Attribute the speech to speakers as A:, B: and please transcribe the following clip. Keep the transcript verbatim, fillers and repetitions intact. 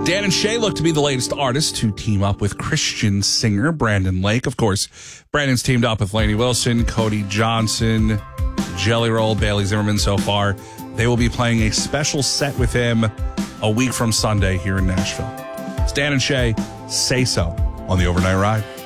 A: Dan and Shay look to be the latest artists to team up with Christian singer Brandon Lake. Of course, Brandon's teamed up with Lainey Wilson, Cody Johnson, Jelly Roll, Bailey Zimmerman so far. They will be playing a special set with him a week from Sunday here in Nashville. It's Dan and Shay, Say So, on the Overnight Ride.